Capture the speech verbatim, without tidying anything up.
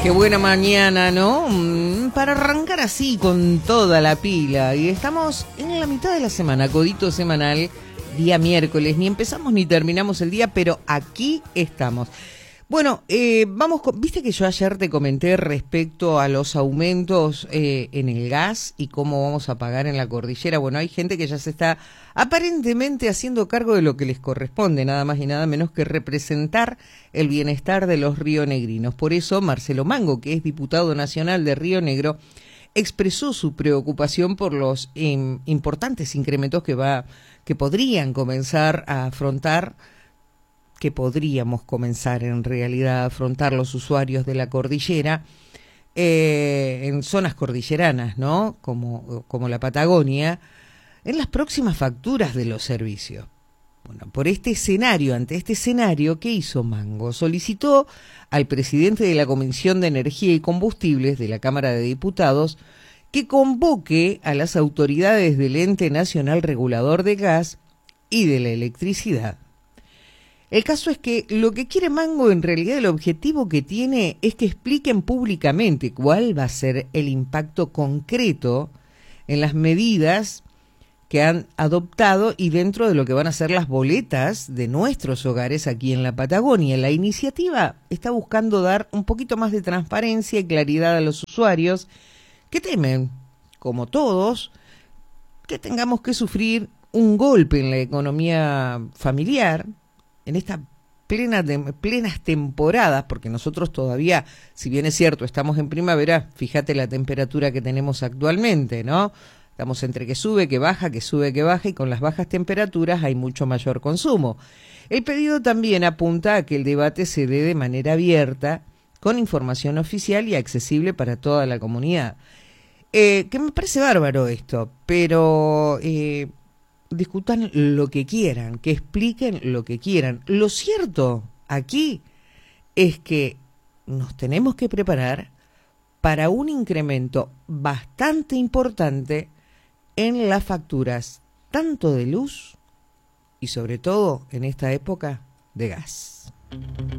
Qué buena mañana, ¿no? Mm, Para arrancar así con toda la pila. Y estamos en la mitad de la semana, codito semanal, día miércoles. Ni empezamos ni terminamos el día, pero aquí estamos. Bueno, eh, vamos con, viste que yo ayer te comenté respecto a los aumentos eh, en el gas y cómo vamos a pagar en la cordillera. Bueno, hay gente que ya se está aparentemente haciendo cargo de lo que les corresponde, nada más y nada menos que representar el bienestar de los rionegrinos. Por eso, Marcelo Mango, que es diputado nacional de Río Negro, expresó su preocupación por los eh, importantes incrementos que va, que podrían comenzar a afrontar que podríamos comenzar en realidad a afrontar los usuarios de la cordillera eh, en zonas cordilleranas, ¿no? Como, como la Patagonia, en las próximas facturas de los servicios. Bueno, por este escenario, ante este escenario, ¿qué hizo Mango? Solicitó al presidente de la Comisión de Energía y Combustibles de la Cámara de Diputados que convoque a las autoridades del Ente Nacional Regulador de Gas y de la Electricidad. El caso es que lo que quiere Mango, en realidad el objetivo que tiene es que expliquen públicamente cuál va a ser el impacto concreto en las medidas que han adoptado y dentro de lo que van a ser las boletas de nuestros hogares aquí en la Patagonia. La iniciativa está buscando dar un poquito más de transparencia y claridad a los usuarios que temen, como todos, que tengamos que sufrir un golpe en la economía familiar en estas plena de, plenas temporadas, porque nosotros todavía, si bien es cierto, estamos en primavera, fíjate la temperatura que tenemos actualmente, ¿no? Estamos entre que sube, que baja, que sube, que baja, y con las bajas temperaturas hay mucho mayor consumo. El pedido también apunta a que el debate se dé de manera abierta, con información oficial y accesible para toda la comunidad. Eh, que me parece bárbaro esto, pero Eh, discutan lo que quieran, que expliquen lo que quieran. Lo cierto aquí es que nos tenemos que preparar para un incremento bastante importante en las facturas, tanto de luz y sobre todo en esta época de gas.